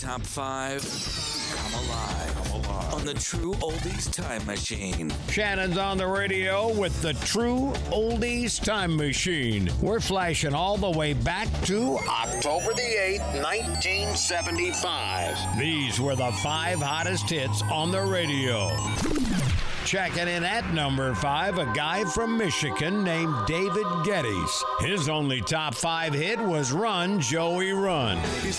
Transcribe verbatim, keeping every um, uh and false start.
top five. Come alive. Come alive. On the True Oldies Time Machine. Shannon's on the radio with the True Oldies Time Machine. We're flashing all the way back to October the eighth, nineteen seventy-five. These were the five hottest hits on the radio. Checking in at number five, a guy from Michigan named David Geddes. His only top five hit was Run, Joey, Run.